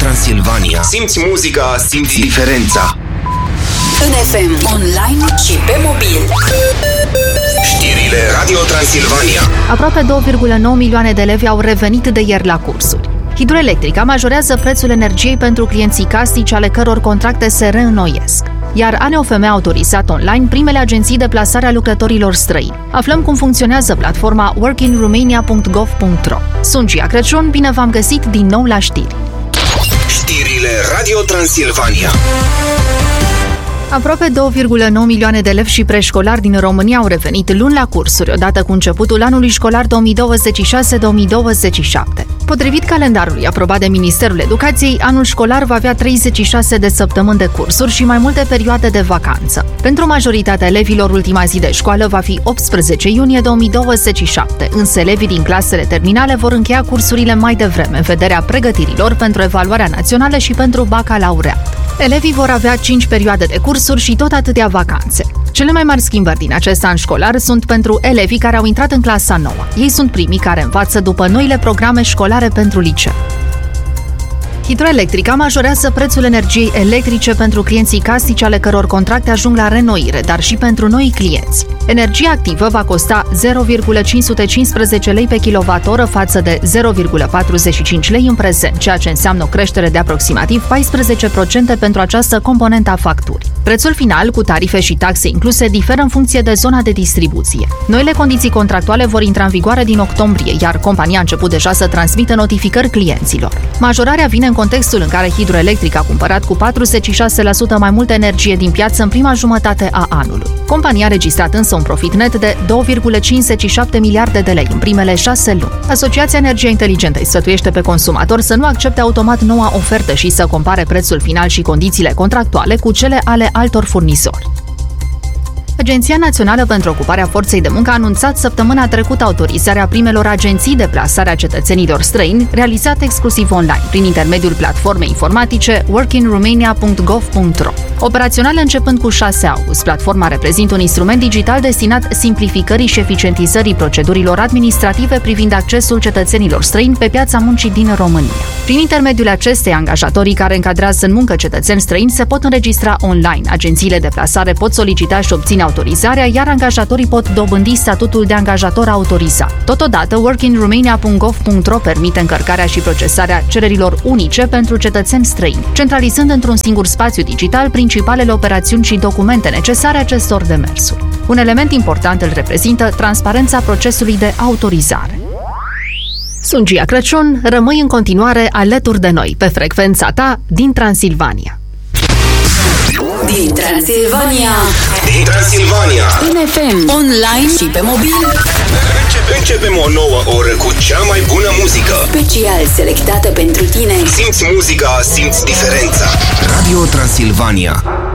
Transilvania. Simți muzica, simți diferența. În FM, online și pe mobil. Știrile Radio Transilvania. Aproape 2,9 milioane de elevi au revenit de ieri la cursuri. Hidroelectrica majorează prețul energiei pentru clienții casnici ale căror contracte se reînnoiesc. Iar ANOFM a autorizat online primele agenții de plasare a lucrătorilor străini. Aflăm cum funcționează platforma workinromania.gov.ro. Sunt Gia Crăciun, bine v-am găsit din nou la știri. Știrile Radio Transilvania. Aproape 2,9 milioane de elevi și preșcolari din România au revenit luni la cursuri, odată cu începutul anului școlar 2026-2027. Potrivit calendarului aprobat de Ministerul Educației, anul școlar va avea 36 de săptămâni de cursuri și mai multe perioade de vacanță. Pentru majoritatea elevilor, ultima zi de școală va fi 18 iunie 2027, însă elevii din clasele terminale vor încheia cursurile mai devreme, în vederea pregătirilor pentru evaluarea națională și pentru bacalaureat. Elevii vor avea 5 perioade de cursuri și tot atâtea vacanțe. Cele mai mari schimbări din acest an școlar sunt pentru elevii care au intrat în clasa 9. Ei sunt primii care învață după noile programe școlare pentru liceu. Hidroelectrica majorează prețul energiei electrice pentru clienții casnici ale căror contracte ajung la reînnoire, dar și pentru noi clienți. Energia activă va costa 0,515 lei pe kWh față de 0,45 lei în prezent, ceea ce înseamnă o creștere de aproximativ 14% pentru această componentă a facturii. Prețul final, cu tarife și taxe incluse, diferă în funcție de zona de distribuție. Noile condiții contractuale vor intra în vigoare din octombrie, iar compania a început deja să transmită notificări clienților. Majorarea vine în contextul în care Hidroelectrica a cumpărat cu 46% mai multă energie din piață în prima jumătate a anului. Compania a registrat însă un profit net de 2,57 miliarde de lei în primele 6 luni. Asociația Energia Inteligentă îi sfătuiește pe consumator să nu accepte automat noua ofertă și să compare prețul final și condițiile contractuale cu cele ale altor furnizori. Agenția Națională pentru Ocuparea Forței de Muncă a anunțat săptămâna trecută autorizarea primelor agenții de plasare a cetățenilor străini realizate exclusiv online, prin intermediul platformei informatice workinromania.gov.ro. Operațională începând cu 6 august, platforma reprezintă un instrument digital destinat simplificării și eficientizării procedurilor administrative privind accesul cetățenilor străini pe piața muncii din România. Prin intermediul acesteia, angajatorii care încadrează în muncă cetățeni străini se pot înregistra online. Agențiile de plasare pot solicita și obține autorizarea, iar angajatorii pot dobândi statutul de angajator autorizat. Totodată, workinromania.gov.ro permite încărcarea și procesarea cererilor unice pentru cetățeni străini, centralizând într-un singur spațiu digital principalele operațiuni și documente necesare acestor demersuri. Un element important îl reprezintă transparența procesului de autorizare. Sunt Gia Crăciun, rămâi în continuare alături de noi pe frecvența ta din Transilvania. Din Transilvania. Din Transilvania. În FM, online și pe mobil. Începem o nouă oră cu cea mai bună muzică. Special selectată pentru tine. Simți muzica, simți diferența. Radio Transilvania.